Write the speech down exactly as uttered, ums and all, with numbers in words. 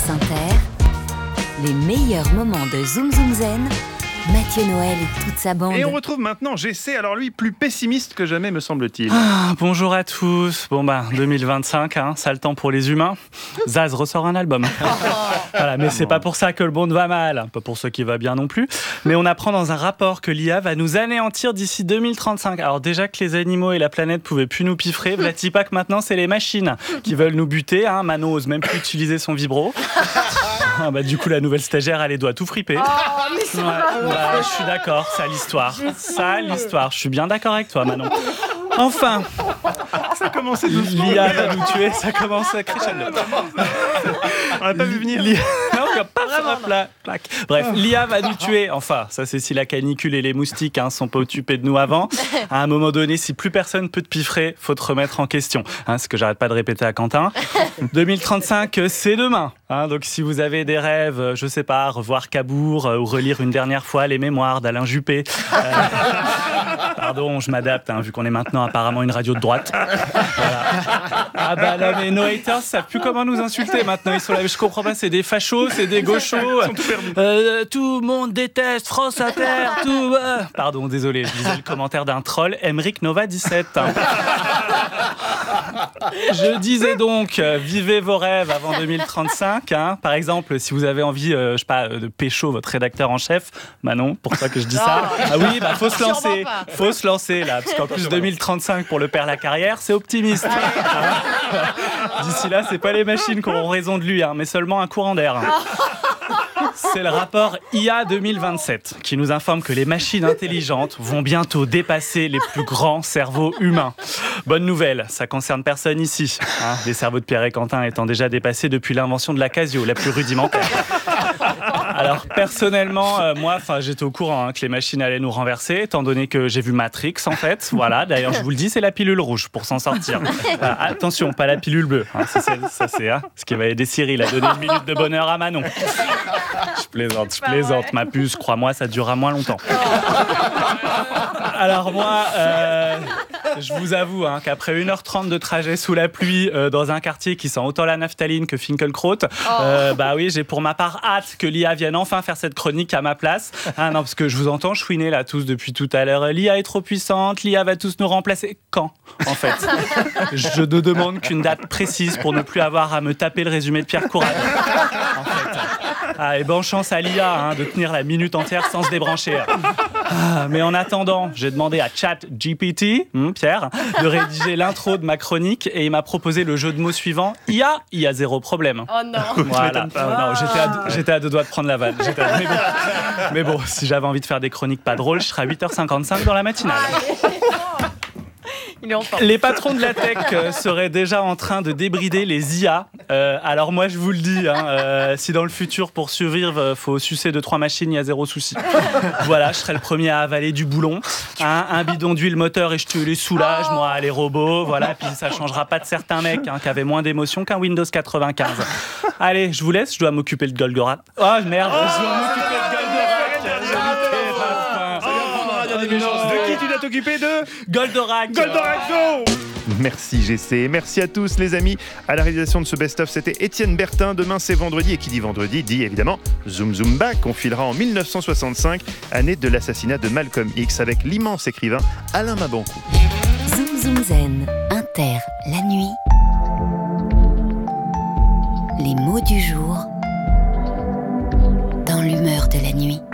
Inter, les meilleurs moments de Zoom Zoom Zen, Mathieu Noël et toute sa bande. Et on retrouve maintenant G C, alors lui, plus pessimiste que jamais me semble-t-il. Ah, bonjour à tous. Bon bah, deux mille vingt-cinq, hein, sale temps pour les humains. Zaz ressort un album. Voilà, mais c'est pas pour ça que le monde va mal, pas pour ceux qui va bien non plus. Mais on apprend dans un rapport que l'I A va nous anéantir d'ici deux mille trente-cinq. Alors déjà que les animaux et la planète pouvaient plus nous piffrer, vlati pas que maintenant c'est les machines qui veulent nous buter. Hein. Manon ose même plus utiliser son vibro. Ah bah, du coup, la nouvelle stagiaire a les doigts tout fripés. Oh, mais c'est ouais, bah, je suis d'accord, ça l'histoire. Ça l'histoire. Je suis bien d'accord avec toi, Manon. Enfin, ça commence doucement. L'I A va nous tuer, ça commence à crescendo. On l'a pas vu venir. L'I A... Non, pas vraiment, pla... plaque. Bref, l'I A va nous tuer. Enfin, ça c'est si la canicule et les moustiques hein, sont pas occupés de nous avant. À un moment donné, si plus personne peut te piffrer, faut te remettre en question. Hein, ce que j'arrête pas de répéter à Quentin. deux mille trente-cinq, c'est demain. Hein, donc si vous avez des rêves, je sais pas, revoir Cabourg euh, ou relire une dernière fois les mémoires d'Alain Juppé. Euh... Pardon, je m'adapte, hein, vu qu'on est maintenant apparemment une radio de droite. Voilà. Ah bah là, mais nos haters savent plus comment nous insulter maintenant. Ils sont là, je comprends pas, c'est des fachos, c'est des gauchos. Ils sont tout perdus. Euh, tout le monde déteste France Inter, tout. Euh... Pardon, désolé, je lisais le commentaire d'un troll, Emeric Nova dix-sept. Hein. Je disais donc, euh, vivez vos rêves avant deux mille trente-cinq. Hein. Par exemple, si vous avez envie, euh, je sais pas, de pécho votre rédacteur en chef, Manon, pourquoi que je dis ça ? Ah oui, bah faut se lancer, faut se lancer là, parce qu'en plus deux mille trente-cinq pour le père la carrière, c'est optimiste. Hein. D'ici là, c'est pas les machines qui auront raison de lui, hein, mais seulement un courant d'air. C'est le rapport I A deux mille vingt-sept qui nous informe que les machines intelligentes vont bientôt dépasser les plus grands cerveaux humains. Bonne nouvelle, ça concerne personne ici. Hein, les cerveaux de Pierre et Quentin étant déjà dépassés depuis l'invention de la Casio, la plus rudimentaire. Alors personnellement, euh, moi, enfin, j'étais au courant hein, que les machines allaient nous renverser, étant donné que j'ai vu Matrix en fait. Voilà. D'ailleurs, je vous le dis, c'est la pilule rouge pour s'en sortir. Euh, attention, pas la pilule bleue. Hein, ça, c'est, ça, c'est hein, ce qui va aider Cyril à donner une minute de bonheur à Manon. Je plaisante, je plaisante, ma puce. Crois-moi, ça durera moins longtemps. Alors moi, euh, je vous avoue hein, qu'après une heure trente de trajet sous la pluie euh, dans un quartier qui sent autant la naphtaline que Finkielkraut, euh, bah oui, j'ai pour ma part hâte que l'I A vienne enfin faire cette chronique à ma place. Ah non, parce que je vous entends chouiner là tous depuis tout à l'heure. L'I A est trop puissante, l'I A va tous nous remplacer. Quand, en fait ? Je ne demande qu'une date précise pour ne plus avoir à me taper le résumé de Pierre Courade. En fait. Ah, et bonne chance à l'I A hein, de tenir la minute entière sans se débrancher. Ah, mais en attendant, j'ai demandé à ChatGPT, hmm, Pierre, de rédiger l'intro de ma chronique et il m'a proposé le jeu de mots suivant. I A, il y a zéro problème. Oh non. Voilà. Non, j'étais, à, j'étais à deux doigts de prendre la vanne. J'étais à... mais, bon. mais bon, si j'avais envie de faire des chroniques pas drôles, je serais à huit heures cinquante-cinq dans la matinale. Il est en forme. Les patrons de la tech euh, seraient déjà en train de débrider les I A. Euh, alors moi, je vous le dis, hein, euh, si dans le futur, pour survivre, euh, faut sucer deux, trois machines, il y a zéro souci. Voilà, je serai le premier à avaler du boulon. Hein, un bidon d'huile moteur et je te les soulage, oh. moi, les robots. Voilà, puis ça changera pas de certains mecs hein, qui avaient moins d'émotion qu'un Windows quatre-vingt-quinze. Allez, je vous laisse, je dois m'occuper de Goldorak. Oh merde, oh, je dois m'occuper de Goldorak. De qui tu dois t'occuper de Goldorak. Goldorak Go. Merci G C, merci à tous les amis. À la réalisation de ce best-of, c'était Étienne Bertin. Demain c'est vendredi et qui dit vendredi dit évidemment Zoom Zoom Back. On filera en mille neuf cent soixante-cinq, année de l'assassinat de Malcolm X avec l'immense écrivain Alain Mabankou. Zoom Zoom Zen, Inter, la nuit. Les mots du jour dans l'humeur de la nuit.